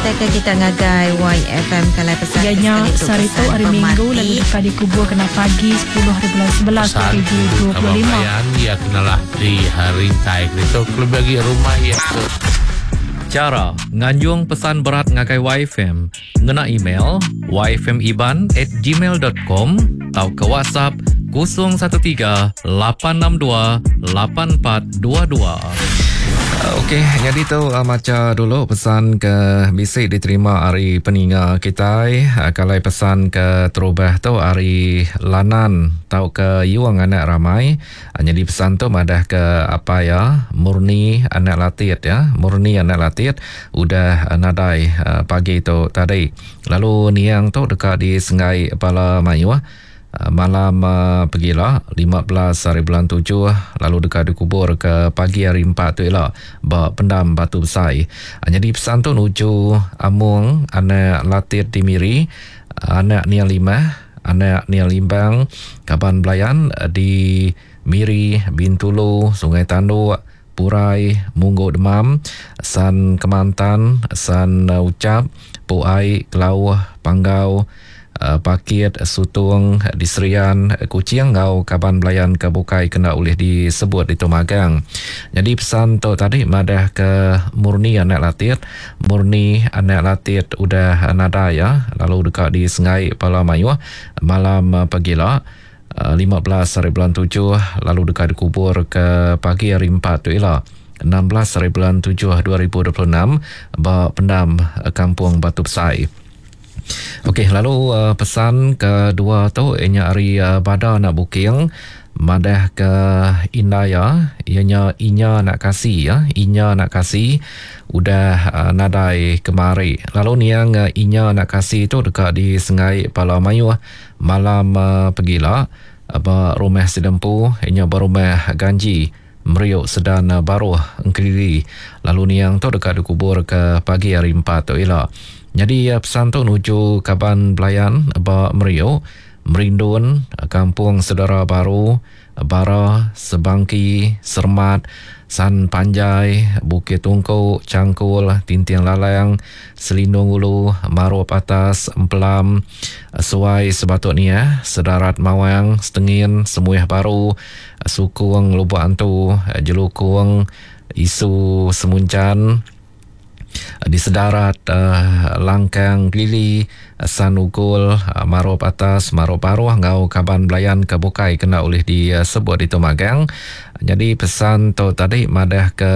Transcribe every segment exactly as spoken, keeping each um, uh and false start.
katakan kita ngagai Y F M kalau pesan ianya sehari tu hari Minggu lalu dekat dikubur kena pagi sepuluh hari bulan sebelas dua ribu dua puluh lima. Ya kenalah di hari tai itu klub bagi rumah ya. Cara nganjung pesan berat ngakai Y F M ngena email y f m iban at gmail dot com atau ke WhatsApp kosong satu tiga lapan enam dua lapan empat dua dua. Okey, jadi tu uh, macam dulu pesan ke bisik diterima hari peninga kita. Uh, kalau pesan ke terubah tu hari lanan tau ke yuang anak ramai. Uh, jadi pesan tu madah ke apa ya? Murni anak latit ya. Murni anak latit udah uh, nadai uh, pagi tu tadi. Lalu niang tu dekat di Sengai Pala Mayu. Uh, malam uh, pergilah lima belas hari bulan tujuh lalu dekat dikubur ke pagi hari empat tu ialah bawa pendam batu besar. Uh, jadi pesan tu nuju amung anak latir di Miri, uh, anak Nia Lima, anak Nia Limbang, Kaban Belayan uh, di Miri, Bintulu, Sungai Tanduk, Purai, Munggo Demam, San Kemantan, San uh, Ucap, Puai, Kelau, Panggau, Uh, Pakit, Sutung, di Serian, Kuching, Ngau, Kaban Belayan, ke Bukai kena oleh disebut di Tumagang. Jadi pesan tu tadi madah ke murni anak latit, murni anak latit udah nada ya, lalu dekat di Sengai Pala Mayu malam uh, pergilah uh, lima belas hari bulan tujuh lalu dekat dikubur ke pagi hari empat tu ialah enam belas hari bulan tujuh dua ribu dua puluh enam bawa pendam uh, Kampung Batu Besar. Okey, lalu uh, pesan kedua tu ianya hari uh, Bada nak booking madah ke Indaya, ianya inya nak kasih ya, inya nak kasih udah uh, nadai kemari. Lalu niang uh, inya nak kasih tu dekat di Sengai Pala Mayu malam uh, pergilah apa rumah sedempu ianya berumah ganji Meriuk Sedan uh, Baru Engkeliri. Lalu niang tu dekat dikubur ke pagi hari empat tu ialah. Jadi pesan tu nuju Kaban Belayan, Ba Meriuk, Merindun, Kampung Sedara Baru, Bara, Sebangki, Sermat, San Panjai, Bukit Tungkuk, Cangkul, Tintiang Lalang, Selindung Ulu, Maruap Atas, Empelam, Suai Sebatutnya, Sedarat Mawang, Setengin, Semuih Baru, Sukung Lubuk Antu, Jelukung, Isu Semuncan, di Sedarat, uh, Langkang Gili, San Ugul, uh, Maruap Atas, Maruap Baruah, Ngau Kaban Belayan ke Bukai kena oleh disebut di Tumagang. Jadi pesan tu tadi madah ke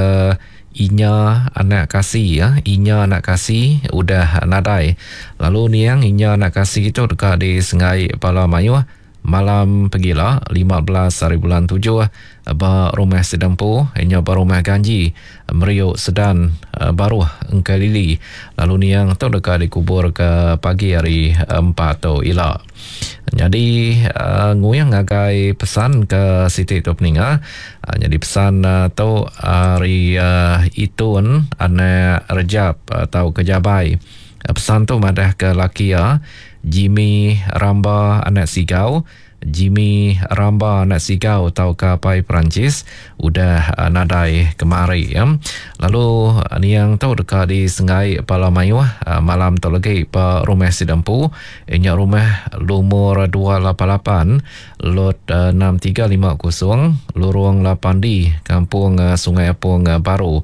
inya anak kasih ya, inya anak kasih udah nadai. Lalu niang inya anak kasih itu dekat di Sengai Pala Mayu malam pergilah lima belas hari bulan tujuh ba rumah sedempu inya ba rumah ganji Meriuk Sedan Baru Engkelili. Lalu niang tu dekat dikubur ke pagi hari empat tu ila. Jadi uh, nguyang ngagai pesan ke Siti tu peninga. Uh, jadi pesan uh, tu hari uh, itun anak Rejab atau uh, kejabai. Uh, pesan tu madah ke Lakia Jimmy Ramba anak Sigau, Jimmy Ramba anak Sigau tau kapai Perancis udah uh, nadai kemari ya. Lalu uh, ni yang tau dekat di Sengai Pala Mayu uh, malam tu lagi pa rumah sedempu inya rumah lumur dua lapan lapan lot uh, enam tiga lima kosong lorong lapan D Kampung uh, Sungai Apung uh, Baru.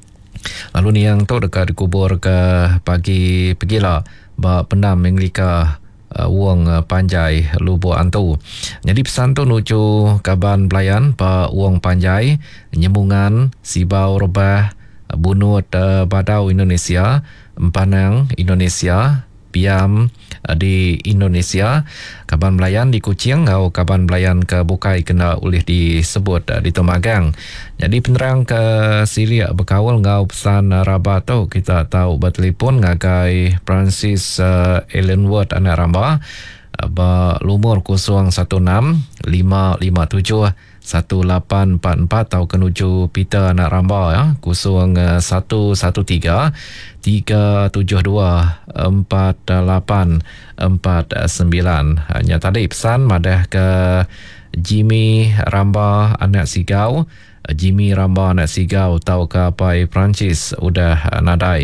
Lalu ni yang tu dekat dikubur ke pagi pergilah ba pendam Menglika uh, Wong uh, Panjai Lubuk Antu. Jadi pesan tu nuju Kaban Belayan pa Wong Panjai Nyemungan Sibau Rebah Bunut uh, Badau Indonesia, Empanang Indonesia, Piam uh, di Indonesia, Kaban Belayan di Kuching atau Kaban Belayan ke Bukai kena oleh disebut uh, di Tumagang. Jadi penerang ke Siria berkawal ngau pesan uh, Rabat tu kita tahu bertelefon ngagai Francis uh, Ellenwood anak Ramba uh, berlumur kosong satu enam lima lima tujuh satu lapan empat empat atau kenuju Peter anak Ramba ya kosong satu satu tiga tiga tujuh dua empat lapan empat sembilan. Hanya tadi pesan madah ke Jimmy Ramba anak Sigau, Jimmy Ramba anak Sigau tau ke Pai Perancis udah nadai.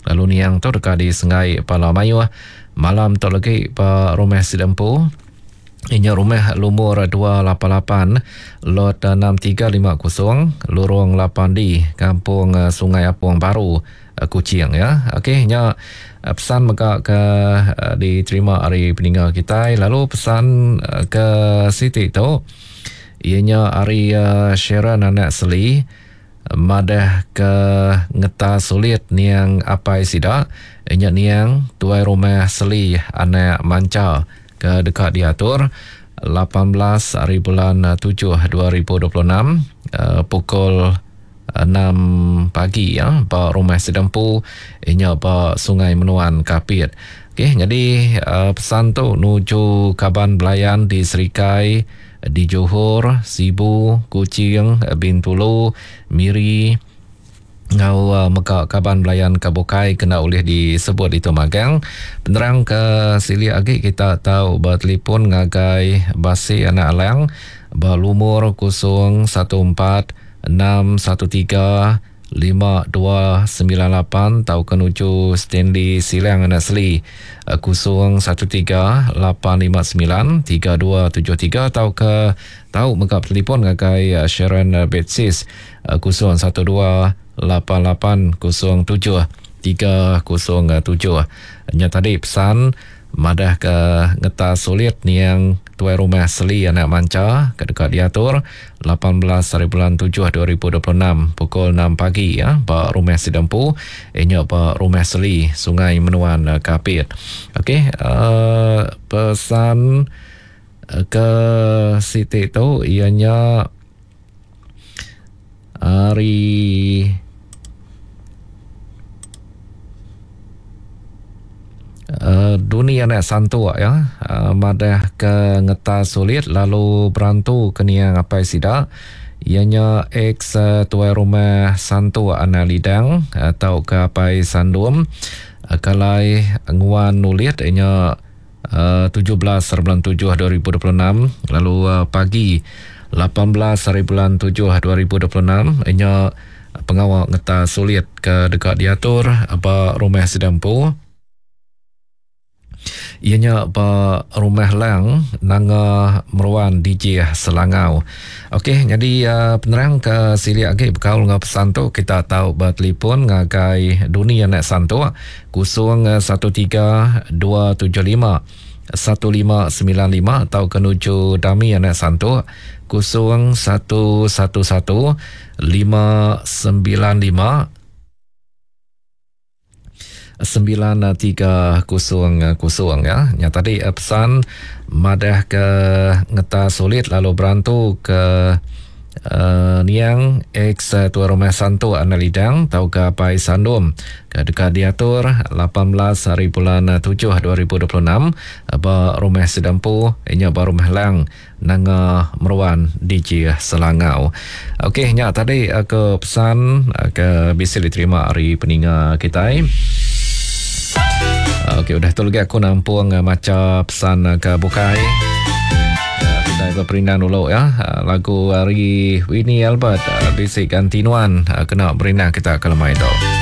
Lalu niang tu dekat di Sengai Palamayu. Malam tu lagi pa rumah Sidempu. Inya rumah lumur dua lapan lapan lot enam tiga lima kosong lorong lapan D Kampung uh, Sungai Apuang Baru uh, Kuching ya. Okey, nya uh, pesan maka ke uh, diterima hari peninggal kita. Lalu pesan uh, ke Siti tu ianya hari uh, Sharon anak Seli uh, madah ke ngeta sulit niang apa sida inya niang tuai rumah Seli anak Manca ke dekat diatur lapan belas hari bulan tujuh dua ribu dua puluh enam uh, pukul enam pagi ya pa rumah Sidempu inya pa Sungai Menuan Kapit. Okey, jadi uh, pesan tu nuju Kaban Belayan di Serikai, di Johor, Sibu, Kuching, Bintulu, Miri, ngau uh, meka Kaban Belayan Kabukai kena oleh disebut itu magang. Penerang ke sili agi kita tahu bertelefon ngagai basi anak alang berlumur kosong satu empat enam satu tiga lima dua sembilan lapan tahu kenuju Stanley Silang anak Seli kosong satu tiga lapan lima sembilan tiga dua tujuh tiga tahu ke tahu meka telefon ngagai Sharon Betsis kosong satu dua lapan lapan kosong tujuh tiga kosong tujuh. Nya tadi pesan madah ke ngeta sulit niang tuai rumah Seli anak Manca ke dekat diatur lapan belas hari bulan tujuh dua ribu dua puluh enam pukul enam pagi ya pa rumah Sidempu inya pa rumah Seli Sungai Menuan Kapit. Okey, uh, pesan ke Siti tu ianya hari Uh, dunia nak santu ya uh, madah ke ngeta sulit lalu berantu keniang apa sida ianya ex uh, tuai rumah santu ana lidang atau ke apa sandum uh, kalai nguan nulit ianya uh, tujuh belas hari bulan tujuh dua ribu dua puluh enam lalu uh, pagi lapan belas hari bulan tujuh dua ribu dua puluh enam ianya pengawal ngeta sulit ke dekat diatur apa rumah Sidempu ianya pa rumah lang nanga meruan D J Selangau. Okey, jadi uh, penerang ke sili agi bekal ngah pesan tu kita tahu bertelefon ngagai dunia nak santu kosong satu tiga dua tujuh lima satu lima sembilan lima atau kenuju dami anak santu kosong satu satu satu lima sembilan lima sembilan tiga kosong kosong ya. Nya tadi pesan madah ke ngeta sulit lalu berantu ke uh, niang ex tuan rumah santu analidang tau ke pai sandum ke dekat diatur lapan belas hari bulan tujuh dua ribu dua puluh enam ba rumah Sidempu inya ba rumah lang nanga meruan D J Selangau. Okey, nya tadi ke pesan ke bisa diterima hari peninga kita. Okey, udah tu lagi aku nampung uh, macam pesan uh, ke Bukai. Uh, kita berperindan dulu ya. Uh, lagu hari Winnie Albert, uh, Bisik Antinuan, uh, kena berindah kita ke lemah itu.